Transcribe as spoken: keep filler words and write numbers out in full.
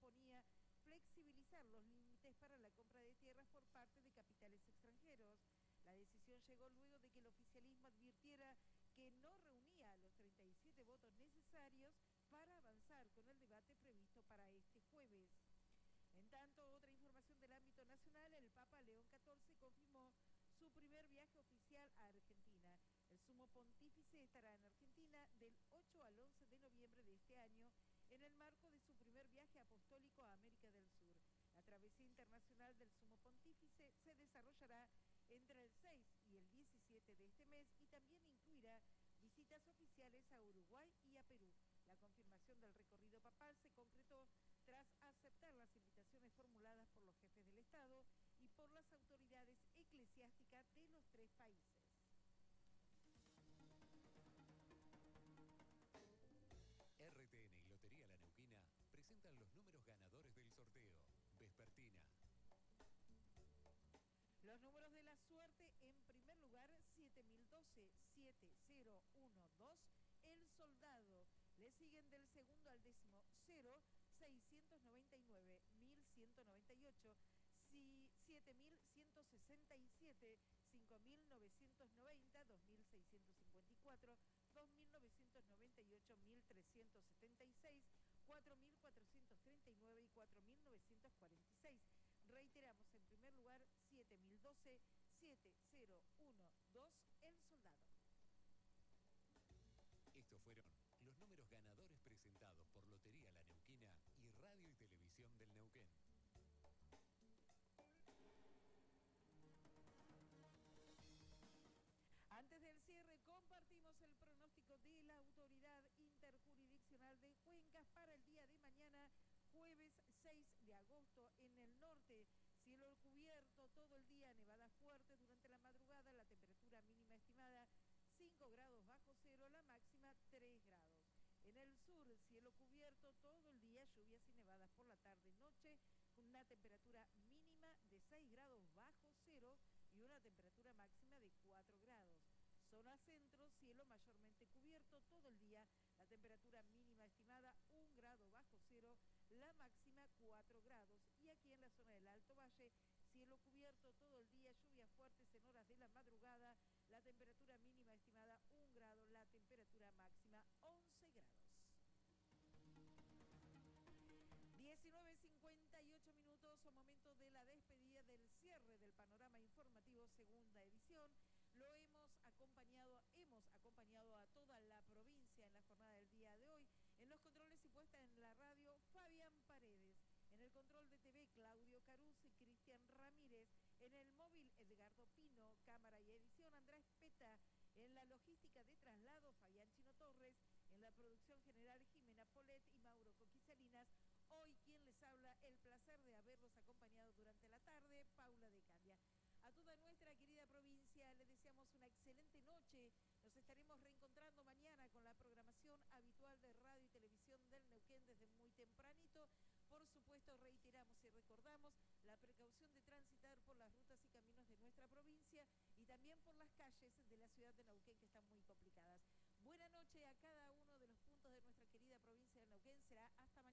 proponía flexibilizar los límites para la compra de tierras por parte de capitales extranjeros. La decisión llegó luego de que el oficialismo advirtiera que no reunía los treinta y siete votos necesarios para avanzar con el debate previsto para este jueves. En tanto, otra información del ámbito nacional, el Papa León catorce confirmó su primer viaje oficial a Argentina. El sumo pontífice estará en Argentina del ocho al once de noviembre de este año, en el marco de su primer viaje apostólico a América del Sur. La travesía internacional del sumo pontífice se desarrollará entre el seis y el diecisiete de este mes y también incluirá visitas oficiales a Uruguay y a Perú. La confirmación del recorrido papal se concretó tras aceptar las invitaciones formuladas por los jefes del Estado y por las autoridades eclesiásticas de los tres países. R T N y Lotería La Neuquina presentan los números ganadores del sorteo. Vespertina. Los números de la suerte, en primer lugar, siete mil doce, siete cero uno dos, El Soldado. Le siguen del segundo al décimo cero, seiscientos noventa y nueve, mil ciento noventa y ocho, siete mil ciento sesenta y siete, cinco mil novecientos noventa, dos mil seiscientos cincuenta y cuatro, dos mil novecientos noventa y ocho, mil trescientos setenta y seis, cuatro mil cuatrocientos treinta y nueve y cuatro mil novecientos cuarenta y seis. Reiteramos, en primer lugar, siete mil doce, siete cero uno dos, El Soldado. Estos fueron los números ganadores presentados por Lotería La Neuquina y Radio y Televisión del Neuquén. Antes del cierre, compartimos el pronóstico de la Autoridad Interjurisdiccional de Cuencas para el día de mañana, jueves seis de agosto, en el norte. Cielo cubierto todo el día, nevadas fuertes durante la madrugada, la temperatura mínima estimada cinco grados bajo cero, la máxima tres grados. En el sur, cielo cubierto todo el día, lluvias y nevadas por la tarde-noche, con una temperatura mínima de seis grados bajo cero y una temperatura máxima de cuatro grados. Zona centro, cielo mayormente cubierto todo el día, la temperatura mínima estimada un grado bajo cero, la máxima cuatro grados. Y aquí en la zona del Alto Valle, cielo cubierto todo el día, lluvias fuertes en horas de la madrugada, la temperatura mínima estimada un grado, la temperatura máxima once grados. diecinueve cincuenta y ocho minutos, o momento de la despedida del cierre del panorama informativo, segunda edición. Lo hemos acompañado, hemos acompañado a toda la provincia en la jornada del día de hoy. En los controles y puesta en la radio, Fabián Paredes. En el control de T V, Claudio Caruz y Cristian Ramírez. En el móvil, Edgardo Pino. Cámara y edición, Andrés Peta. En la logística de traslado, Fabián Chino Torres. En la producción general, Jimena Polet y Mauro Coquisalinas. Hoy quien les habla, el placer de haberlos acompañado durante la tarde, Paula de Candia. A toda nuestra querida provincia le deseamos una excelente noche. Nos estaremos reencontrando mañana con la programación habitual de radio y televisión del Neuquén desde muy tempranito. Por supuesto, reiteramos y recordamos la precaución de transitar por las rutas y caminos de nuestra provincia y también por las calles de la ciudad de Neuquén, que están muy complicadas. Buena noche a cada uno de los puntos de nuestra querida provincia de Neuquén. Será hasta mañana.